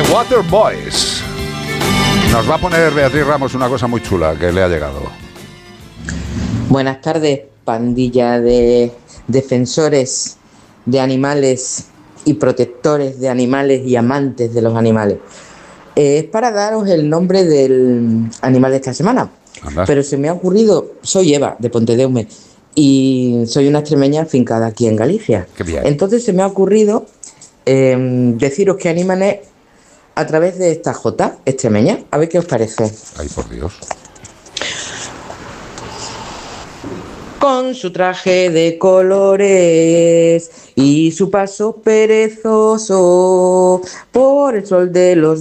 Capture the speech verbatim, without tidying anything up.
The Waterboys. Nos va a poner Beatriz Ramos una cosa muy chula que le ha llegado. Buenas tardes, pandilla de defensores de animales y protectores de animales y amantes de los animales. Eh, es para daros el nombre del animal de esta semana. Anda. Pero se me ha ocurrido, soy Eva, de Pontedeume, y soy una extremeña afincada aquí en Galicia. Qué bien. Entonces se me ha ocurrido eh, deciros qué animal es a través de esta J extremeña. A ver qué os parece. Ay, por Dios. Con su traje de colores y su paso perezoso por el sol de los